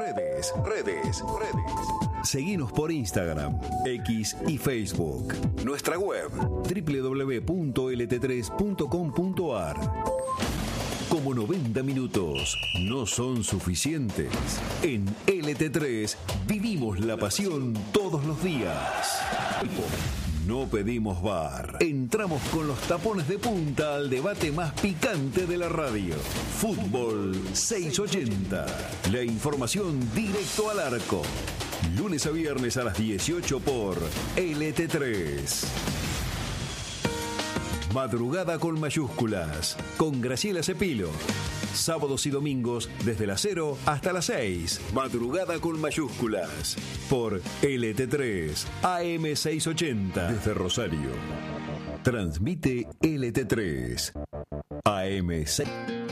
Redes. Seguinos por Instagram, X y Facebook. Nuestra web www.lt3.com.ar. Como 90 minutos no son suficientes, en LT3 vivimos la pasión todos los días. No pedimos bar. Entramos con los tapones de punta al debate más picante de la radio. Fútbol 680. La información directo al arco. Lunes a viernes a las 18 por LT3. Madrugada con mayúsculas, con Graciela Cepilo. Sábados y domingos desde las 0 hasta las 6. Madrugada con mayúsculas. Por LT3, AM680. Desde Rosario. Transmite LT3, AM6.